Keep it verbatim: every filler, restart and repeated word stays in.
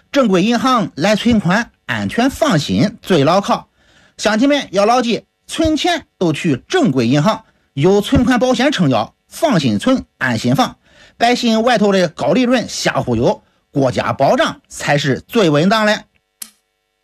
正规银行来存款，安全放心最牢靠。乡亲们要牢记，存钱都去正规银行，有存款保险撑腰，放心存，安心放。百姓外头的高利润瞎忽悠，国家保障才是最稳当的。